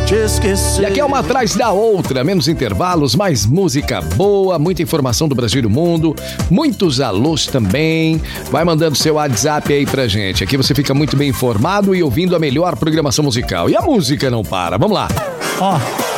te esquecer. E aqui é uma atrás da outra, menos intervalos, mais música boa, muita informação do Brasil e do mundo, muitos alôs também. Vai mandando seu WhatsApp aí pra gente. Aqui você fica muito bem informado e ouvindo a melhor programação musical. E a música não para. Vamos lá. Ó.